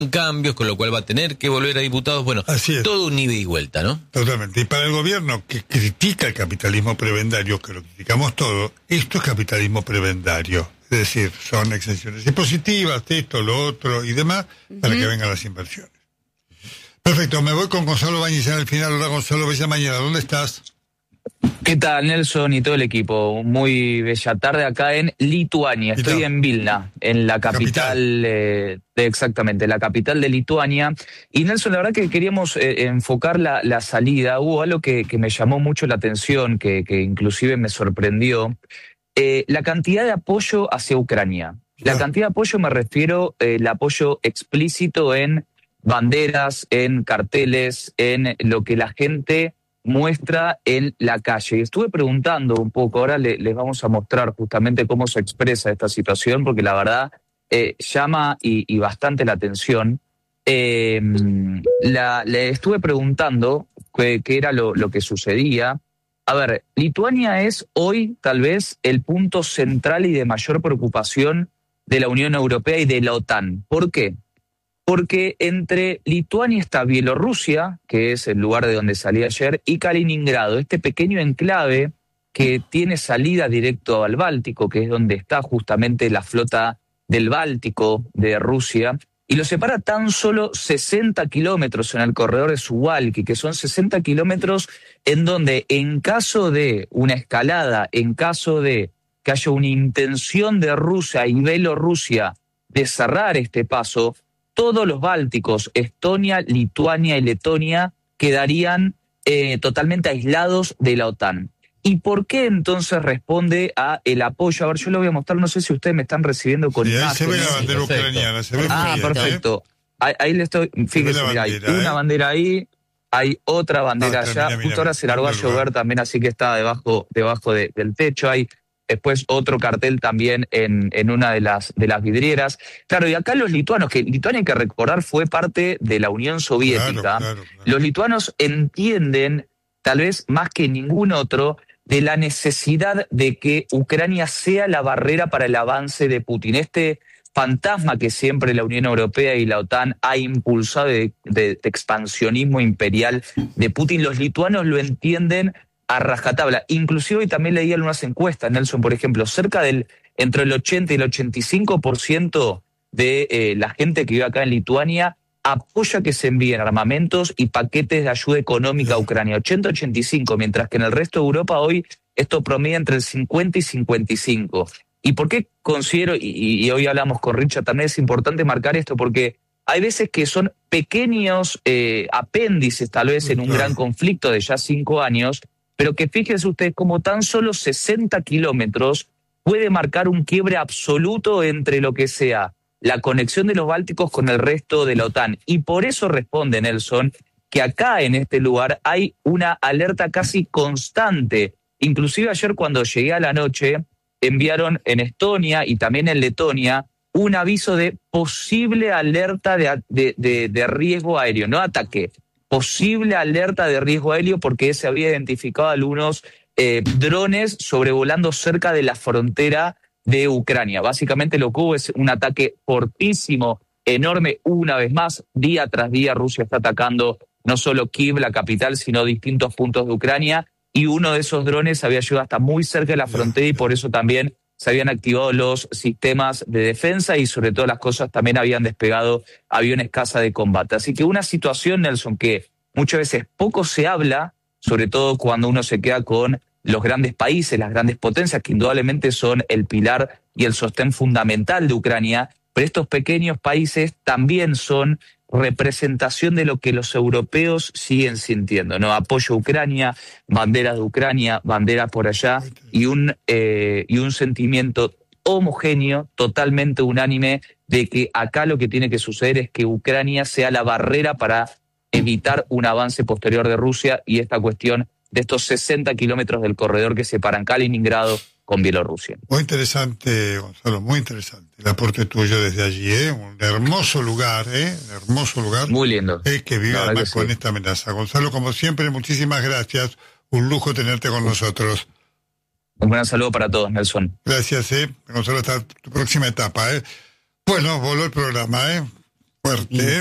cambios, con lo cual va a tener que volver a diputados. Bueno, todo un ida y vuelta, ¿no? Totalmente. Y para el gobierno que critica el capitalismo prebendario, que lo criticamos todo, esto es capitalismo prebendario. Es decir, son exenciones impositivas, esto, lo otro y demás, para que vengan las inversiones. Perfecto, me voy con Gonzalo Báñez en el final. Hola, Gonzalo, bella mañana. ¿Dónde estás? ¿Qué tal, Nelson y todo el equipo? Muy bella tarde acá en Lituania. Estoy en Vilna, en la capital, exactamente, la capital de Lituania. Y Nelson, la verdad que queríamos enfocar la salida. Hubo algo que me llamó mucho la atención, que inclusive me sorprendió. La cantidad de apoyo hacia Ucrania. La cantidad de apoyo me refiero el apoyo explícito en banderas, en carteles, en lo que la gente muestra en la calle. Y estuve preguntando un poco, ahora les vamos a mostrar justamente cómo se expresa esta situación, porque la verdad llama y bastante la atención. Le estuve preguntando qué era lo que sucedía. A ver, Lituania es hoy tal vez el punto central y de mayor preocupación de la Unión Europea y de la OTAN. ¿Por qué? Porque entre Lituania está Bielorrusia, que es el lugar de donde salí ayer, y Kaliningrado, este pequeño enclave que tiene salida directo al Báltico, que es donde está justamente la flota del Báltico de Rusia, y lo separa tan solo 60 kilómetros en el corredor de Suwalki, que son 60 kilómetros en donde en caso de una escalada, en caso de que haya una intención de Rusia y Bielorrusia de cerrar este paso, todos los bálticos, Estonia, Lituania y Letonia, quedarían totalmente aislados de la OTAN. ¿Y por qué entonces responde a el apoyo? A ver, yo lo voy a mostrar, no sé si ustedes me están recibiendo con imágenes. Se ve la bandera ucraniana, se ve muy bien, perfecto. Ahí le estoy, fíjese, mira, hay una bandera ahí, hay otra bandera allá, justo ahora se largó a llover también, así que está debajo del techo, hay después otro cartel también en una de las vidrieras. Claro, y acá los lituanos, que Lituania hay que recordar fue parte de la Unión Soviética, claro. Los lituanos entienden, tal vez más que ningún otro, de la necesidad de que Ucrania sea la barrera para el avance de Putin. Este fantasma que siempre la Unión Europea y la OTAN ha impulsado de expansionismo imperial de Putin, los lituanos lo entienden a rajatabla. Inclusive hoy también leía en unas encuestas, Nelson, por ejemplo, entre el 80 y el 85% de la gente que vive acá en Lituania apoya que se envíen armamentos y paquetes de ayuda económica a Ucrania, 80-85, mientras que en el resto de Europa hoy esto promedia entre el 50 y 55. ¿Y por qué considero, y hoy hablamos con Richard, también es importante marcar esto? Porque hay veces que son pequeños apéndices, tal vez en un gran conflicto de ya 5 años, pero que fíjense ustedes como tan solo 60 kilómetros puede marcar un quiebre absoluto entre lo que sea la conexión de los bálticos con el resto de la OTAN. Y por eso responde Nelson que acá en este lugar hay una alerta casi constante. Inclusive ayer cuando llegué a la noche enviaron en Estonia y también en Letonia un aviso de posible alerta de riesgo aéreo, no ataque, posible alerta de riesgo aéreo porque se había identificado algunos drones sobrevolando cerca de la frontera de Ucrania. Básicamente lo que hubo es un ataque fortísimo, enorme, una vez más, día tras día Rusia está atacando no solo Kiev, la capital, sino distintos puntos de Ucrania, y uno de esos drones había llegado hasta muy cerca de la frontera y por eso también se habían activado los sistemas de defensa y sobre todas las cosas también habían despegado aviones caza de combate. Así que una situación, Nelson, que muchas veces poco se habla, sobre todo cuando uno se queda con los grandes países, las grandes potencias, que indudablemente son el pilar y el sostén fundamental de Ucrania, pero estos pequeños países también son representación de lo que los europeos siguen sintiendo, ¿no? Apoyo a Ucrania, banderas de Ucrania, banderas por allá, y un sentimiento homogéneo, totalmente unánime, de que acá lo que tiene que suceder es que Ucrania sea la barrera para evitar un avance posterior de Rusia y esta cuestión de estos 60 kilómetros del corredor que separan Kaliningrado con Bielorrusia. Muy interesante, Gonzalo, muy interesante el aporte tuyo desde allí, un hermoso lugar, hermoso lugar. Muy lindo. Que vive además con esta amenaza. Gonzalo, como siempre, muchísimas gracias, un lujo tenerte con nosotros. Un gran saludo para todos, Nelson. Gracias, Gonzalo, hasta tu próxima etapa, Bueno, voló el programa, Fuerte.